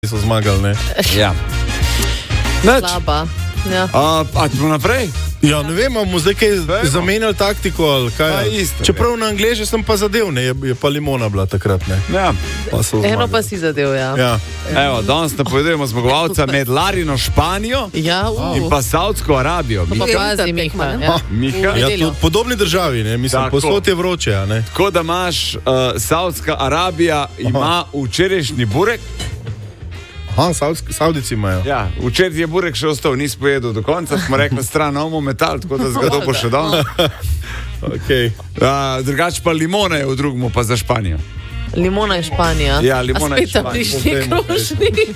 so zmagali, ne? Ja. Slaba. Ja. A ćemo naprej? Ja, ne vem, bomo zdaj kaj zamenjali taktiko ali kaj. Pa isto, čeprav na Angleže sem pa zadev, ne, je pa Limona bila takrat, ne. Ja. Pa so Eno zmagali. pa si zadev, ja. Ja. Evo, danes napovedujemo zmagovalca med Larino Španijo Ja, in pa Saudsko Arabijo. Pa pazi, Miha. Ja. Miha. Ja, tudi podobni državi, ne, mislim, Tako. posod je vroče, a ne. Tako da imaš, Saudska Arabija ima včerajšnji burek. Aha, Saudici imajo. Ja, včeraj je burek še ostal, nisi pojedel do konca, smo rekli stran omo metal, tako da zgado bo še dal. Okay. Drugače pa limona je v drugmu, pa za Španijo. Limona je Španija. Ja, limona je Španija. Španija. A spet ta krožnik.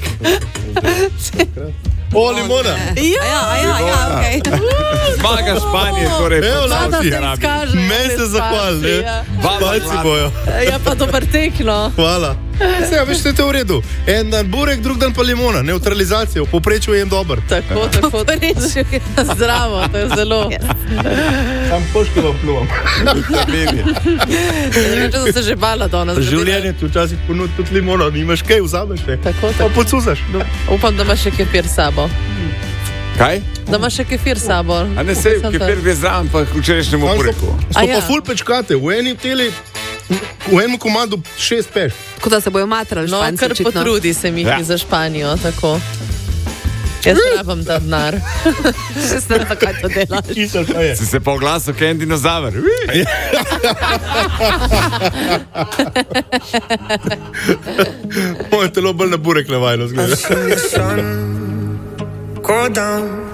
O, Limona! Ja, okej. Zmaga Španije, torej Evo, pod Vlada Saudski se Arabiji. izkaže. Meni se zahvali, ne. Palci bojo. Ja, pa dober tek, no. Hvala. Se, veš, to je v redu. En dan burek, drug dan pa limona. Neutralizacija, v povprečju jem dober. Tako. Zdravo, to je zelo. Tam poški vam pluvam. Ne vem, če sem se že bala danes. Življenje ti včasih ponudi tudi limona, nimaš kaj, vzameš ne. Tako. Pa pocuzaš. Upam, da imaš še kefir s sabo. Kaj? Da imaš še kefir s sabo. A ne sej, kefir gre zraven, pa včerajšnjemu bureku. So A ja. pa ful pečkate, v eni teli, v enem komadu 6 peš. Tako da se bojo matrali No, Španci kar očitno. potrudi se mi Ja. za Španijo, tako. Jaz rabam ta denar. Še se ne kaj to delaš. Kisel pa je. Si se pa oglasil, kaj en dinozaver. Moje telo bolj na burek navajno zgleda. Go down